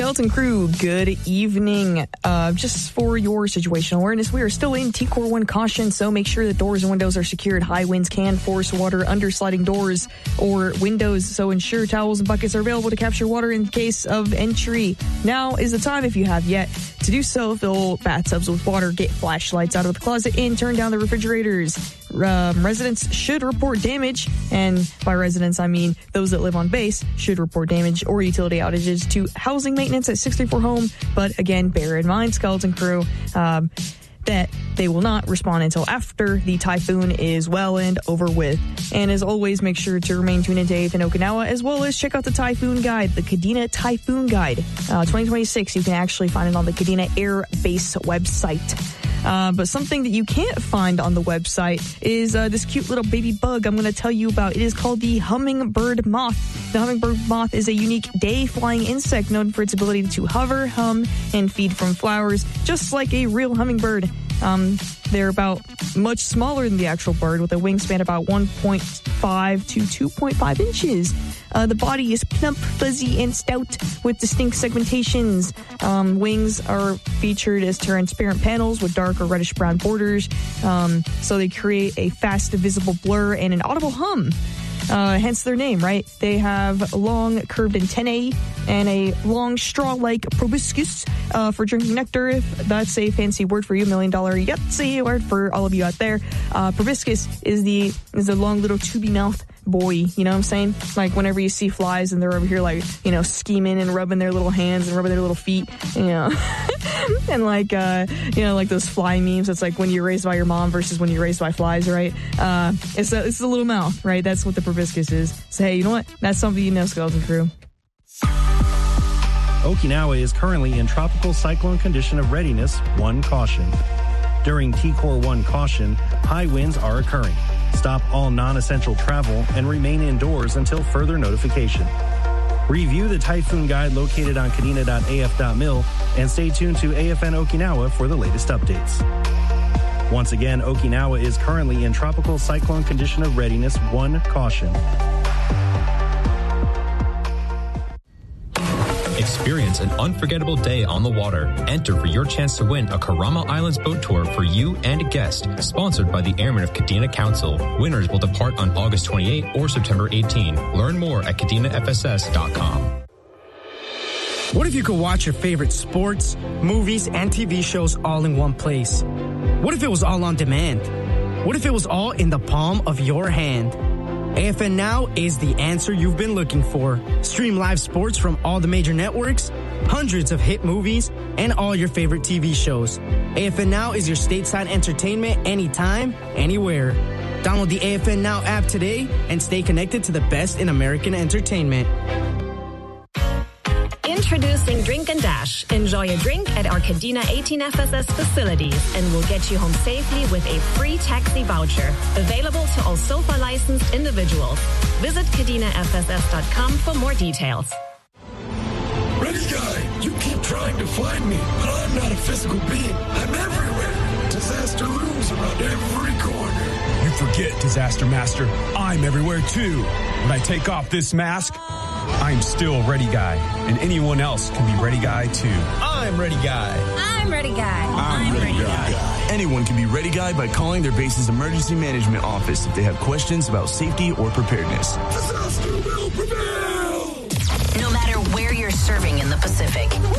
Skeleton Crew, good evening. Just for your situational awareness, we are still in T-Core 1 caution, so make sure that doors and windows are secured. High winds can force water under sliding doors or windows, so ensure towels and buckets are available to capture water in case of entry. Now is the time, if you have yet to do so. Fill bathtubs with water, get flashlights out of the closet, and turn down the refrigerators. Residents should report damage, and by residents I mean those that live on base should report damage or utility outages to housing maintenance at 634 Home. But again, bear in mind, Skeleton Crew, that they will not respond until after the typhoon is well and over with. And as always, make sure to remain tuned into AFN Okinawa, as well as check out the Typhoon Guide, the Kadena Typhoon Guide 2026. You can actually find it on the Kadena Air Base website. But something that you can't find on the website is this cute little baby bug I'm going to tell you about. It is called the hummingbird moth. The hummingbird moth is a unique day-flying insect known for its ability to hover, hum, and feed from flowers, just like a real hummingbird. They're about much smaller than the actual bird, with a wingspan about 1.5 to 2.5 inches. The body is plump, fuzzy, and stout with distinct segmentations. Wings are featured as transparent panels with dark or reddish-brown borders, so they create a fast, visible blur and an audible hum. Hence their name, right? They have long, curved antennae and a long straw-like proboscis for drinking nectar. If that's a fancy word for you, $1 million Yahtzee word for all of you out there. Proboscis is the long little tubey mouth boy, you know what I'm saying? Like whenever you see flies and they're over here like, you know, scheming and rubbing their little hands and rubbing their little feet, you know. And like, you know, like those fly memes. It's like when you're raised by your mom versus when you're raised by flies, right? It's a little mouth, right? That's what the proboscis is. So hey, you know what? That's something you know, Skeleton Crew. Okinawa is currently in tropical cyclone condition of readiness 1 caution. During T-Core 1 caution, high winds are occurring. Stop all non-essential travel and remain indoors until further notification. Review the Typhoon Guide located on kadena.af.mil and stay tuned to AFN Okinawa for the latest updates. Once again, Okinawa is currently in tropical cyclone condition of readiness 1 caution. Experience an unforgettable day on the water. Enter for your chance to win a Karama Islands boat tour for you and a guest, sponsored by the Airmen of Kadena Council. Winners will depart on August 28 or September 18. Learn more at kadenafss.com. What if you could watch your favorite sports, movies, and TV shows all in one place? What if it was all on demand? What if it was all in the palm of your hand? AFN Now is the answer you've been looking for. Stream live sports from all the major networks, hundreds of hit movies, and all your favorite TV shows. AFN Now is your stateside entertainment anytime, anywhere. Download the AFN Now app today and stay connected to the best in American entertainment. Introducing Drink and Dash. Enjoy a drink at our Kadena 18FSS facilities and we'll get you home safely with a free taxi voucher. Available to all SOFA licensed individuals. Visit kadenafss.com for more details. Ready guy, you keep trying to find me, but I'm not a physical being. I'm everywhere. Disaster looms around every corner. You forget, Disaster Master. I'm everywhere too. When I take off this mask, I'm still Ready Guy, and anyone else can be Ready Guy too. I'm Ready Guy. I'm Ready Guy. I'm Ready Guy. Anyone can be Ready Guy by calling their base's emergency management office if they have questions about safety or preparedness. Disaster will prevail! No matter where you're serving in the Pacific,